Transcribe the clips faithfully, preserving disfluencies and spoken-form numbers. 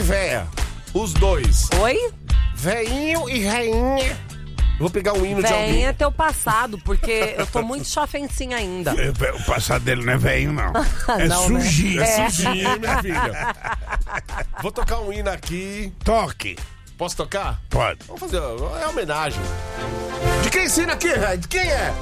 véia. Os dois. Oi? Veinho e rainha. Vou pegar um hino de alguém. Veinha é teu passado, porque eu tô muito chofencinha ainda. O passado dele não é velho, não. É Não, né? sujinho. É sujinho, minha filha. Vou tocar um hino aqui. Toque. Posso tocar? Pode. Vamos fazer, é homenagem. De quem ensina aqui, velho? De quem é?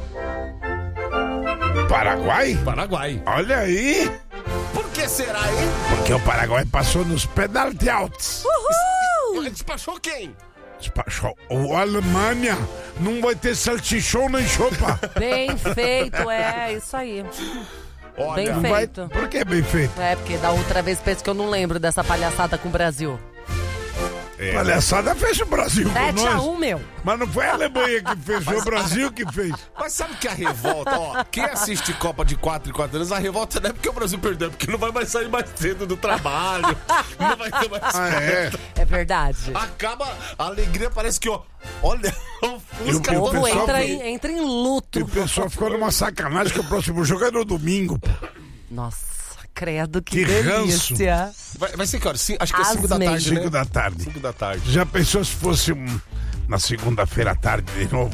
Paraguai? Paraguai. Olha aí. Por que será, hein? Porque o Paraguai passou nos penalti outs. Uhul! Despachou quem? Despachou. O Alemanha não vai ter salsichão nem sopa. Bem feito, é isso aí. Olha, Bem Não vai... feito. Por que bem feito? É, porque da outra vez penso que eu não lembro dessa palhaçada com o Brasil. É. Palhaçada fez o Brasil com sete a nós. um, meu. Mas não foi a Alemanha que fez, foi o Brasil que fez. Mas sabe que a revolta, ó, quem assiste Copa de quatro em quatro anos, a revolta não é porque o Brasil perdeu, é porque não vai mais sair mais cedo do trabalho, não vai ter mais Ah, é? É verdade. Acaba, a alegria parece que, ó, olha, o Fusca E o O povo pessoal entra que- em, entra em luto. E o pessoal ficou numa sacanagem que o próximo jogo é no domingo. Pô. Nossa, credo, que, Que ranço. delícia. Vai, vai ser que hora? Sim, acho que é cinco da Asmei. tarde, né? Cinco da tarde. cinco da tarde. Já pensou se fosse um, na segunda-feira à tarde de novo?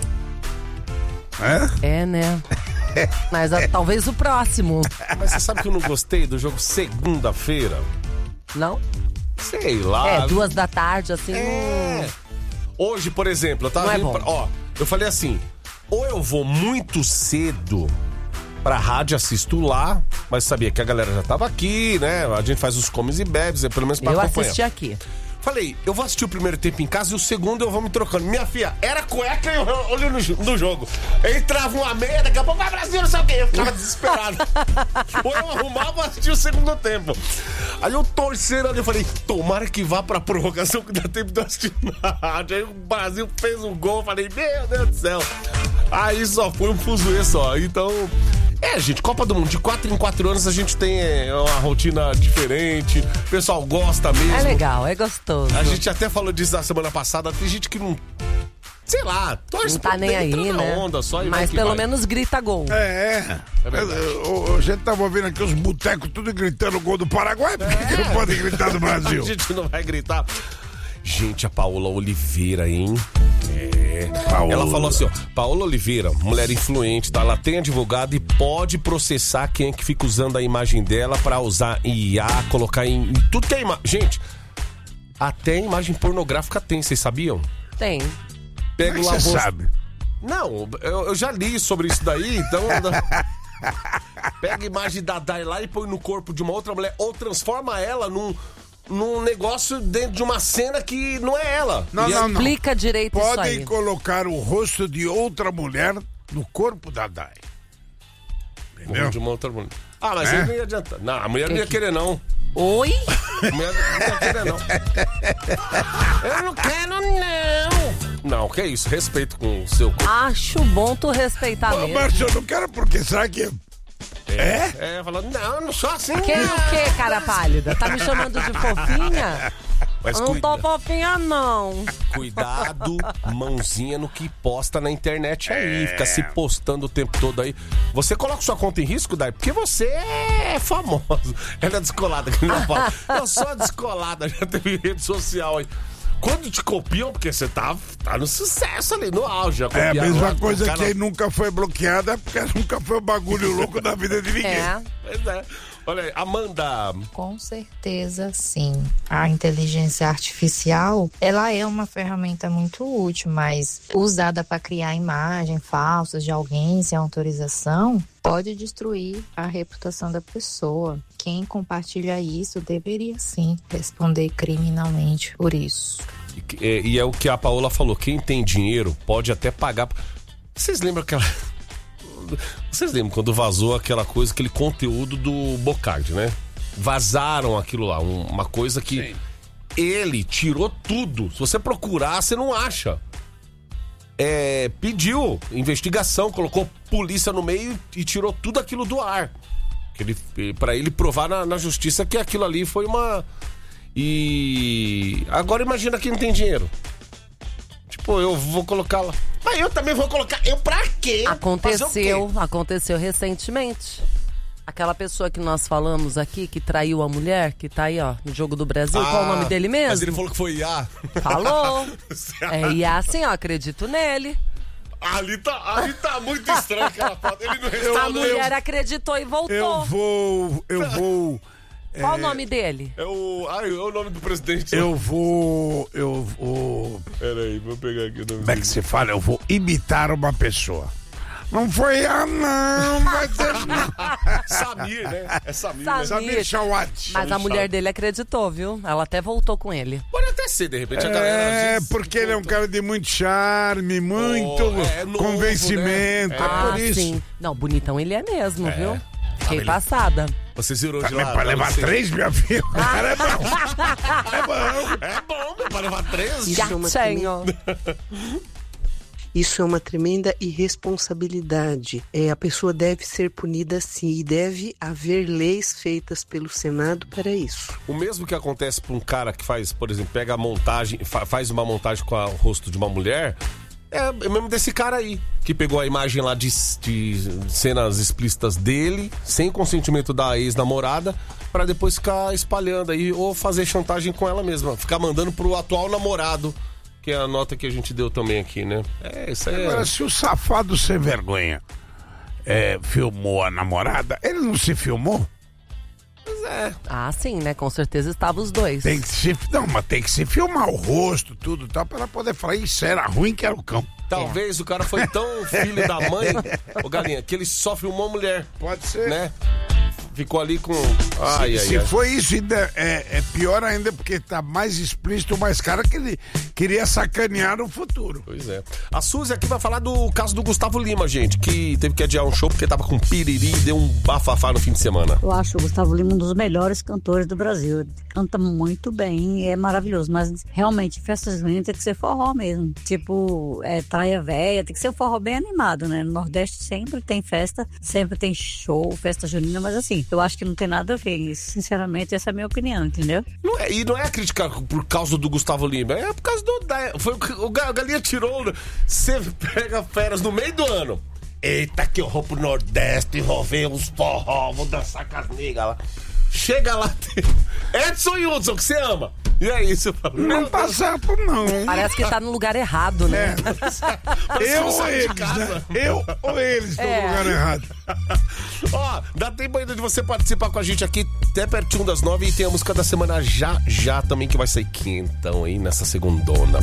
É? É, né? Mas ah, talvez o próximo. Mas você sabe que eu não gostei do jogo segunda-feira? Não? Sei lá. É, duas da tarde, assim. É. hum, Hoje, por exemplo, eu tava Não é vindo bom. pra- Ó, eu falei assim, ou eu vou muito cedo pra rádio, assisto lá, mas sabia que a galera já tava aqui, né? A gente faz os comes e bebes, é pelo menos pra Eu acompanhar. assisti aqui. Falei, eu vou assistir o primeiro tempo em casa e o segundo eu vou me trocando. Minha filha, era cueca e eu olho no, jo- no jogo. Entrava uma meia, daqui a pouco vai Brasil, não sei o quê. Eu ficava desesperado. Ou eu arrumava e assistia o segundo tempo. Aí eu torcendo ali, eu falei, tomara que vá pra prorrogação que dá tempo de eu assistir na rádio. Aí o Brasil fez um gol, eu falei, meu Deus do céu. Aí só foi um fuzuê só. Então... É, gente, Copa do Mundo, de quatro em quatro anos a gente tem é, uma rotina diferente, o pessoal gosta mesmo. É legal, é gostoso. A gente até falou disso na semana passada, tem gente que não... Sei lá, torce Não tá pra- nem entra aí, na né? onda só e vai Mas que pelo vai. menos grita gol. É, É verdade. Eu- eu- a gente tava ouvindo aqui os botecos tudo gritando o gol do Paraguai, por que que não pode gritar do Brasil? A gente não vai gritar. Gente, a Paola Oliveira, hein? É. Paola. Ela falou assim, ó, Paola Oliveira, mulher influente, tá? Ela tem advogado e pode processar quem é que fica usando a imagem dela pra usar I A, colocar em, em tudo que é imagem. Gente, até imagem pornográfica tem, vocês sabiam? Tem. Pega Como o é que você arroz- sabe? Não, eu, eu já li sobre isso daí, então... Pega a imagem da Dai lá e põe no corpo de uma outra mulher, ou transforma ela num, num negócio dentro de uma cena que não é ela. Não, E não, aí- não. Explica direito isso Podem aí. colocar o rosto de outra mulher no corpo da Dai. Entendeu? De uma outra mulher. Ah, mas É? aí não ia adiantar. Não, a mulher não ia querer, não. Oi? A mulher não ia querer, não. Eu não quero, não. Não, que isso, respeito com o seu corpo. Acho bom tu respeitar Ô, mesmo. Márcio, eu não quero porque será que... É? É, falando, não, eu não sou assim. Que não. o que, cara pálida? Tá me chamando de fofinha? Mas Eu não tô cuida- fofinha, não. Cuidado, mãozinha no que posta na internet aí. Fica se postando o tempo todo aí. Você coloca sua conta em risco, Dai? Porque você é famoso. Ela é descolada, que não fala. Eu sou descolada, já teve rede social aí. Quando te copiam, porque você tá, tá no sucesso ali, no auge. já É a copiaram mesma lá, coisa colocaram- que nunca foi bloqueada, porque nunca foi o bagulho louco da vida de ninguém. É. Pois é. Olha aí, Amanda. Com certeza, sim. A inteligência artificial, ela é uma ferramenta muito útil, mas usada para criar imagem falsas de alguém sem autorização, pode destruir a reputação da pessoa. Quem compartilha isso deveria, sim, responder criminalmente por isso. E, é- e é o que a Paola falou: quem tem dinheiro pode até pagar. Vocês lembram aquela. Vocês lembram quando vazou aquela coisa, aquele conteúdo do Bocardi, né? Vazaram aquilo lá, um- uma coisa que Sim. ele tirou tudo. Se você procurar, você não acha. É, pediu investigação, colocou polícia no meio e tirou tudo aquilo do ar. Que ele, pra ele provar na, na justiça que aquilo ali foi uma... E agora imagina quem não tem dinheiro. Tipo, eu vou colocar lá. Mas eu também vou colocar. Eu pra quê? Fazer o Aconteceu, quê? aconteceu recentemente. Aquela pessoa que nós falamos aqui, que traiu a mulher, que tá aí, ó, no Jogo do Brasil. Ah, qual o nome dele mesmo? Mas ele falou que foi Iá. Falou. É Iá, sim, ó, acredito nele. Ali tá, ali tá muito estranho aquela foto. Ele não A respondeu. mulher acreditou e voltou. Eu vou. Eu vou. Qual é, o nome dele? É o. Ai, é o nome do presidente. Eu vou. Eu vou. Peraí, vou pegar aqui o nome Como é que se fala? Eu vou imitar uma pessoa. Não foi a não, vai ter. Samir, né? É Samir, Samir. né? Samir Shawad. Mas a mulher dele acreditou, viu? Ela até voltou com ele. Pode até ser, de repente, a galera. É, diz- porque ele é um cara de muito charme, muito Oh, é novo, convencimento. né? É, Ah, por isso. sim. Não, bonitão ele é mesmo, viu? Fiquei ele- passada. Vocês viram de Também lá. pra lá, levar vocês- três, minha filha. O cara é bom. É bom. É bom, meu, pra levar três. Isso é uma Gatinho. Isso é uma tremenda irresponsabilidade. É, a pessoa deve ser punida sim e deve haver leis feitas pelo Senado para isso. O mesmo que acontece pra um cara que faz, por exemplo, pega a montagem, fa- faz uma montagem com a- o rosto de uma mulher, é o mesmo desse cara aí, que pegou a imagem lá de, de cenas explícitas dele, sem consentimento da ex-namorada, pra depois ficar espalhando aí, ou fazer chantagem com ela mesma, ficar mandando pro atual namorado, que é a nota que a gente deu também aqui, né? É, isso aí é... Agora, se o safado sem vergonha é, filmou a namorada, ele não se filmou? Pois é. Ah, sim, né? Com certeza estavam os dois. Tem que se, não, mas tem que se filmar o rosto, tudo e tal, pra ela poder falar, isso era ruim que era o cão. Talvez o cara foi tão filho da mãe, ô Galinha, que ele sofre uma mulher, Pode ser. né? Ficou ali com... Ai, ai, Se ai. foi isso, ainda é, é pior ainda, porque tá mais explícito, mais cara que ele queria sacanear o futuro. Pois é. A Suzy aqui vai falar do caso do Gustavo Lima, gente, que teve que adiar um show porque tava com piriri e deu um bafafá no fim de semana. Eu acho o Gustavo Lima um dos melhores cantores do Brasil. Ele canta muito bem e é maravilhoso. Mas realmente, festa junina tem que ser forró mesmo. Tipo, é, traia véia, tem que ser um forró bem animado, né? No Nordeste sempre tem festa, sempre tem show, festa junina, mas assim, eu acho que não tem nada a ver isso. Sinceramente, essa é a minha opinião, entendeu? Não é, e não é a crítica por causa do Gustavo Lima, é por causa do... Da, foi o que o Ga- o Galinha tirou. Você pega férias no meio do ano. Eita, que eu vou pro Nordeste, vou ver uns forró, vou dançar com as niggas lá. Chega lá, tem Edson e Hudson, que você ama. E é isso, eu falo, Não meu tá Deus, certo, não. Parece que tá no lugar errado, né? parece que Eu não ou sai de eles, casa. né? Eu ou eles estão É. no lugar errado. Ó, dá tempo ainda de você participar com a gente aqui até pertinho das nove e tem a música da semana já, já também que vai sair quentão aí nessa segundona.